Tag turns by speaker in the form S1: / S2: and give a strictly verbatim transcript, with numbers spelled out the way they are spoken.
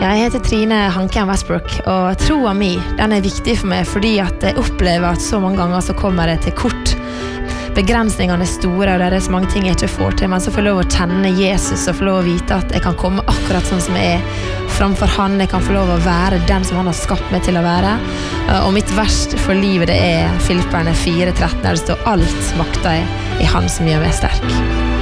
S1: Jeg heter Trine Hanken Westbrook, og troa mi, den er viktig for meg fordi at jeg opplever at så mange ganger så kommer jeg til kort. Begrensningene er store, og det er så mange ting jeg ikke får til, men så får jeg lov å kjenne Jesus og få lov å vite at jeg kan komme akkurat sånn som jeg er framfor han. Jeg kan få lov å være den som han har skapt meg til å være. Og mitt verst for livet det er Filipperne fire tretten, der det står alt makter jeg i han som gjør meg sterk.